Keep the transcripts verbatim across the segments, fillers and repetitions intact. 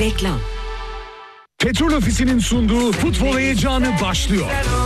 Reklam. Petrol Ofisi'nin sunduğu futbol heyecanı başlıyor.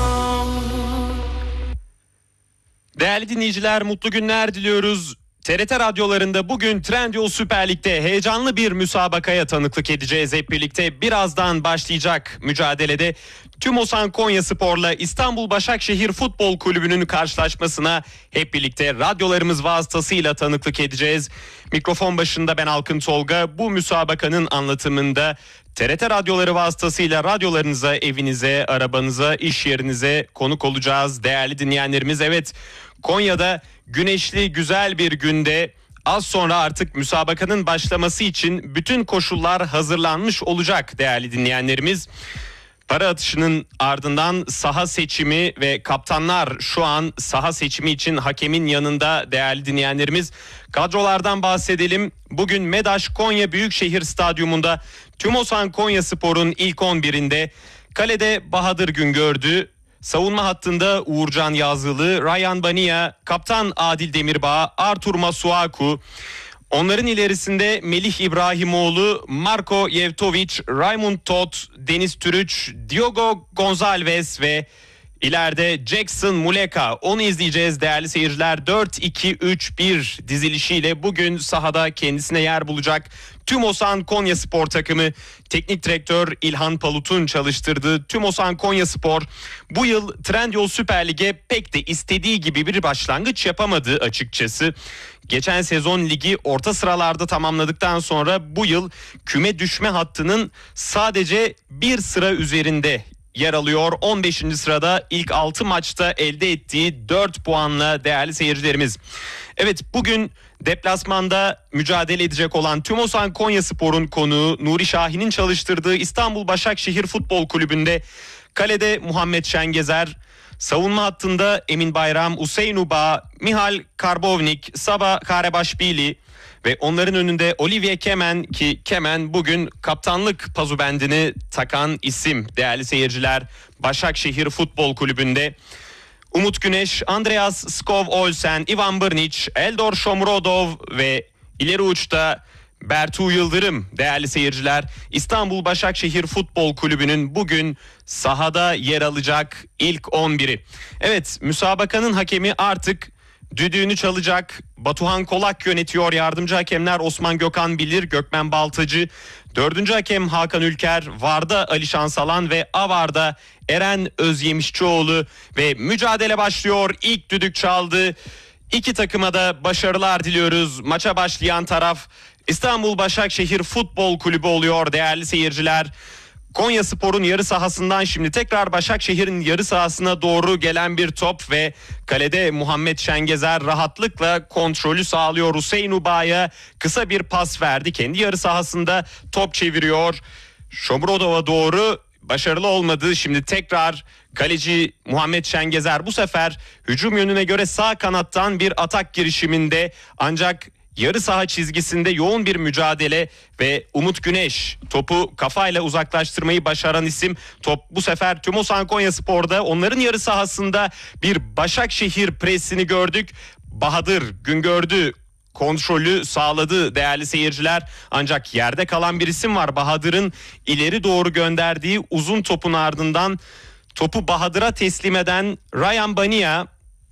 Değerli dinleyiciler, mutlu günler diliyoruz. T R T radyolarında bugün Trendyol Süper Lig'de heyecanlı bir müsabakaya tanıklık edeceğiz hep birlikte. Birazdan başlayacak mücadelede TÜMOSAN Konyaspor'la İstanbul Başakşehir Futbol Kulübü'nün karşılaşmasına hep birlikte radyolarımız vasıtasıyla tanıklık edeceğiz. Mikrofon başında ben Alkın Tolga. Bu müsabakanın anlatımında T R T radyoları vasıtasıyla radyolarınıza, evinize, arabanıza, iş yerinize konuk olacağız. Değerli dinleyenlerimiz, evet, Konya'da güneşli güzel bir günde az sonra artık müsabakanın başlaması için bütün koşullar hazırlanmış olacak değerli dinleyenlerimiz. Para atışının ardından saha seçimi ve kaptanlar şu an saha seçimi için hakemin yanında değerli dinleyenlerimiz. Kadrolardan bahsedelim. Bugün MEDAŞ Konya Büyükşehir Stadyumunda TÜMOSAN Konyaspor'un ilk on birinde kalede Bahadır Güngördü, savunma hattında Uğurcan Yazılı, Ryan Bania, kaptan Adil Demirbağ, Artur Masuaku. Onların ilerisinde Melih İbrahimoğlu, Marko Yevtovic, Raymond Tot, Deniz Türüç, Diogo Gonzalez ve ileride Jackson Muleka. Onu izleyeceğiz değerli seyirciler. dört iki üç bir dizilişiyle bugün sahada kendisine yer bulacak TÜMOSAN Konyaspor takımı. Teknik direktör İlhan Palut'un çalıştırdığı TÜMOSAN Konyaspor bu yıl Trendyol Süper Lig'e pek de istediği gibi bir başlangıç yapamadı açıkçası. Geçen sezon ligi orta sıralarda tamamladıktan sonra bu yıl küme düşme hattının sadece bir sıra üzerinde yer alıyor. on beşinci sırada ilk altı maçta elde ettiği dört puanla değerli seyircilerimiz. Evet, bugün deplasmanda mücadele edecek olan TÜMOSAN Konyaspor'un konuğu Nuri Şahin'in çalıştırdığı İstanbul Başakşehir Futbol Kulübü'nde kalede Muhammed Şengezer, savunma hattında Emin Bayram, Useyn Uba, Mihal Karbovnik, Saba Karebaşbili ve onların önünde Olivier Kemen, ki Kemen bugün kaptanlık pazubendini takan isim değerli seyirciler Başakşehir Futbol Kulübü'nde. Umut Güneş, Andreas Skov Olsen, Ivan Brnic, Eldor Shomurodov ve ileri uçta Bertu Yıldırım değerli seyirciler. İstanbul Başakşehir Futbol Kulübü'nün bugün sahada yer alacak ilk on biri. Evet, müsabakanın hakemi artık düdüğünü çalacak. Batuhan Kolak yönetiyor. Yardımcı hakemler Osman Gökhan Bilir, Gökmen Baltacı. Dördüncü hakem Hakan Ülker, VAR'da Ali Şansalan ve AVAR'da Eren Özyemişçioğlu ve mücadele başlıyor. İlk düdük çaldı. İki takıma da başarılar diliyoruz. Maça başlayan taraf İstanbul Başakşehir Futbol Kulübü oluyor değerli seyirciler. Konyaspor'un yarı sahasından şimdi tekrar Başakşehir'in yarı sahasına doğru gelen bir top ve kalede Muhammed Şengezer rahatlıkla kontrolü sağlıyor. Hüseyin Uba'ya kısa bir pas verdi. Kendi yarı sahasında top çeviriyor. Shomurodov'a doğru, başarılı olmadı. Şimdi tekrar kaleci Muhammed Şengezer bu sefer hücum yönüne göre sağ kanattan bir atak girişiminde, ancak yarı saha çizgisinde yoğun bir mücadele ve Umut Güneş topu kafayla uzaklaştırmayı başaran isim. Top bu sefer TÜMOSAN Konyaspor'da, onların yarı sahasında bir Başakşehir presini gördük. Bahadır Güngördü kontrolü sağladı değerli seyirciler. Ancak yerde kalan bir isim var. Bahadır'ın ileri doğru gönderdiği uzun topun ardından topu Bahadır'a teslim eden Ryan Bania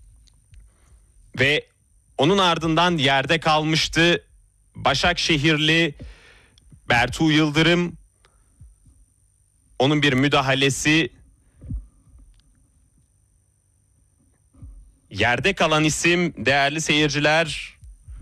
ve onun ardından yerde kalmıştı Başakşehirli Bertu Yıldırım. Onun bir müdahalesi. Yerde kalan isim değerli seyirciler.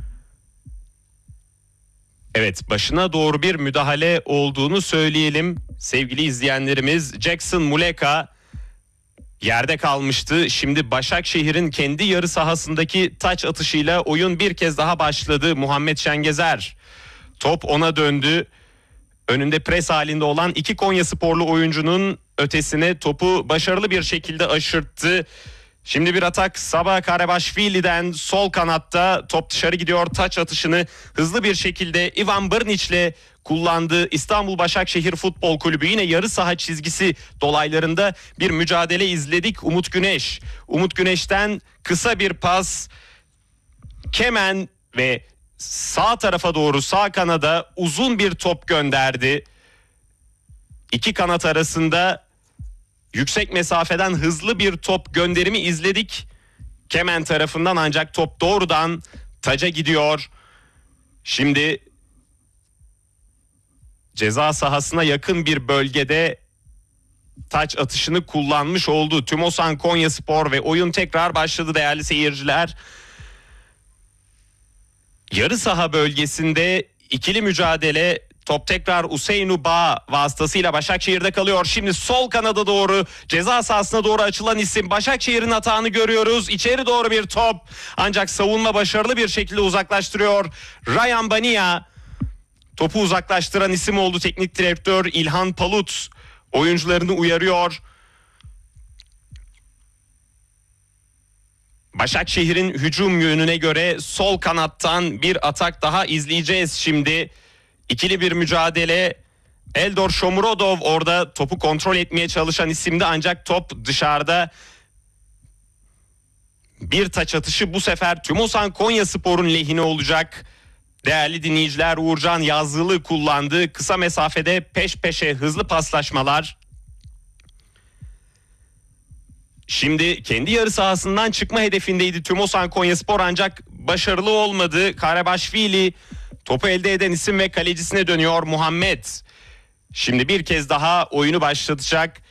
Evet, başına doğru bir müdahale olduğunu söyleyelim sevgili izleyenlerimiz. Jackson Muleka yerde kalmıştı. Şimdi Başakşehir'in kendi yarı sahasındaki taç atışıyla oyun bir kez daha başladı. Muhammed Şengezer, top ona döndü. Önünde pres halinde olan iki Konyasporlu oyuncunun ötesine topu başarılı bir şekilde aşırttı. Şimdi bir atak Saba Karebaşvili'den sol kanatta, top dışarı gidiyor. Taç atışını hızlı bir şekilde Ivan Brnic'le kullandı İstanbul Başakşehir Futbol Kulübü. Yine yarı saha çizgisi dolaylarında bir mücadele izledik. Umut Güneş. Umut Güneş'ten kısa bir pas. Kemen ve sağ tarafa doğru, sağ kanada uzun bir top gönderdi. İki kanat arasında yüksek mesafeden hızlı bir top gönderimi izledik Kemen tarafından, ancak top doğrudan taca gidiyor. Şimdi ceza sahasına yakın bir bölgede taç atışını kullanmış oldu Tümosan Konyaspor ve oyun tekrar başladı değerli seyirciler. Yarı saha bölgesinde ikili mücadele, top tekrar Useynu Bağ vasıtasıyla Başakşehir'de kalıyor. Şimdi sol kanada doğru, ceza sahasına doğru açılan isim, Başakşehir'in atağını görüyoruz. İçeri doğru bir top, ancak savunma başarılı bir şekilde uzaklaştırıyor. Ryan Bania topu uzaklaştıran isim oldu. Teknik direktör İlhan Palut oyuncularını uyarıyor. Başakşehir'in hücum yönüne göre sol kanattan bir atak daha izleyeceğiz şimdi. İkili bir mücadele. Eldor Shomurodov orada topu kontrol etmeye çalışan isimdi, ancak top dışarıda. Bir taç atışı bu sefer Tümosan Konyaspor'un lehine olacak. Değerli dinleyiciler, Uğurcan Yazılı kullandı. Kısa mesafede peş peşe hızlı paslaşmalar. Şimdi kendi yarı sahasından çıkma hedefindeydi Tümosan Konyaspor, ancak başarılı olmadı. Karabaşvili topu elde eden isim ve kalecisine dönüyor Muhammed. Şimdi bir kez daha oyunu başlatacak.